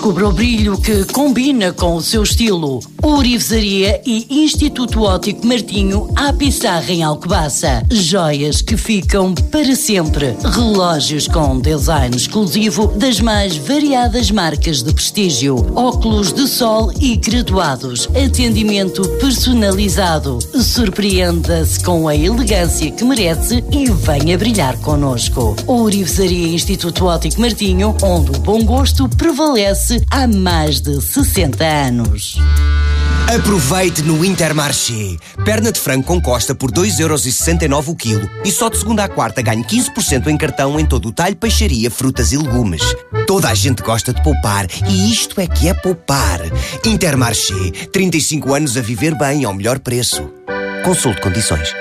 Descubra o brilho que combina com o seu estilo. Ourivesaria e Instituto Óptico Martinho à Pissarra em Alcobaça. Joias que ficam para sempre. Relógios com design exclusivo das mais variadas marcas de prestígio. Óculos de sol e graduados. Atendimento personalizado. Surpreenda-se com a elegância que merece e venha brilhar connosco. Ourivesaria e Instituto Óptico Martinho, onde o bom gosto prevalece há mais de 60 anos. Aproveite no Intermarché. Perna de frango com costa por 2,69€ o quilo. E só de segunda à quarta ganhe 15% em cartão em todo o talho, peixaria, frutas e legumes. Toda a gente gosta de poupar e isto é que é poupar. Intermarché. 35 anos a viver bem ao melhor preço. Consulte condições.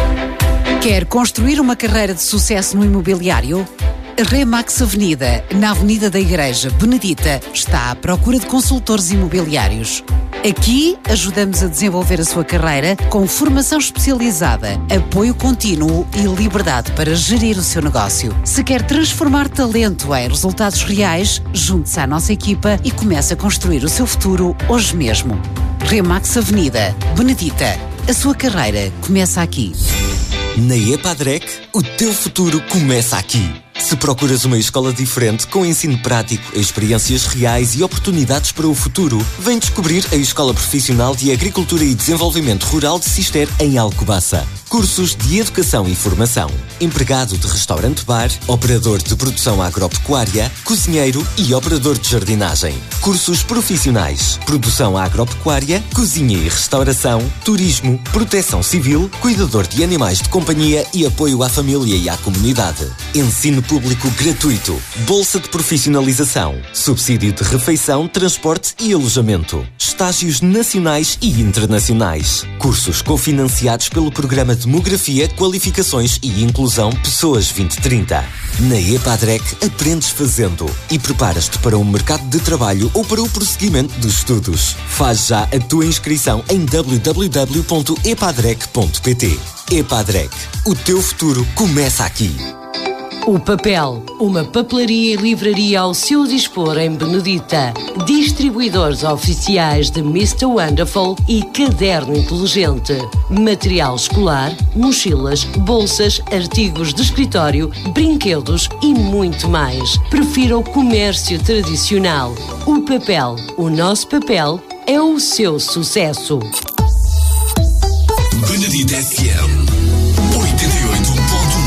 Quer construir uma carreira de sucesso no imobiliário? A Remax Avenida, na Avenida da Igreja Benedita, está à procura de consultores imobiliários. Aqui ajudamos a desenvolver a sua carreira com formação especializada, apoio contínuo e liberdade para gerir o seu negócio. Se quer transformar talento em resultados reais, junte-se à nossa equipa e comece a construir o seu futuro hoje mesmo. Remax Avenida, Benedita. A sua carreira começa aqui. Na EPADREC, o teu futuro começa aqui. Se procuras uma escola diferente, com ensino prático, experiências reais e oportunidades para o futuro, vem descobrir a Escola Profissional de Agricultura e Desenvolvimento Rural de Cister, em Alcobaça. Cursos de Educação e Formação. Empregado de restaurante-bar, operador de produção agropecuária, cozinheiro e operador de jardinagem. Cursos profissionais. Produção agropecuária, cozinha e restauração, turismo, proteção civil, cuidador de animais de companhia e apoio à família e à comunidade. Ensino público gratuito. Bolsa de profissionalização. Subsídio de refeição, transporte e alojamento. Estágios nacionais e internacionais. Cursos cofinanciados pelo Programa Demografia, Qualificações e Inclusão Pessoas 2030. Na EPADREC aprendes fazendo e preparas-te para o mercado de trabalho ou para o prosseguimento dos estudos. Faz já a tua inscrição em www.epadrec.pt. EPADREC. O teu futuro começa aqui. O Papel, uma papelaria e livraria ao seu dispor em Benedita. Distribuidores oficiais de Mr. Wonderful e Caderno Inteligente. Material escolar, mochilas, bolsas, artigos de escritório, brinquedos e muito mais. Prefira o comércio tradicional. O Papel, o nosso papel, é o seu sucesso. Benedita FM 88.1.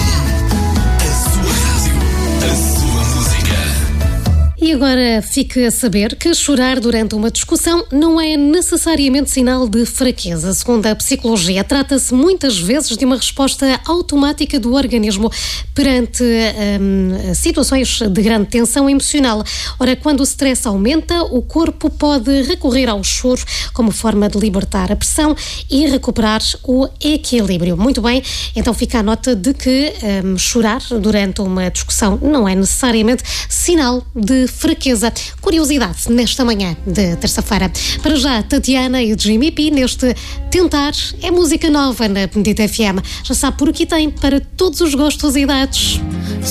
E agora fique a saber que chorar durante uma discussão não é necessariamente sinal de fraqueza. Segundo a psicologia, trata-se muitas vezes de uma resposta automática do organismo perante situações de grande tensão emocional. Ora, quando o stress aumenta, o corpo pode recorrer ao choro como forma de libertar a pressão e recuperar o equilíbrio. Muito bem, então fica a nota de que chorar durante uma discussão não é necessariamente sinal de fraqueza. Curiosidade nesta manhã de terça-feira. Para já, Tatiana e Jimmy P neste Tentar é música nova na Benedita FM. Já sabe, por aqui tem para todos os gostos e idades.